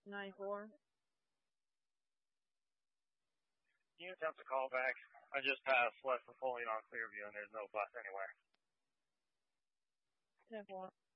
94. Can you attempt a call back? I just passed west of Foley on Clearview, and there's no bus anywhere. 10-4.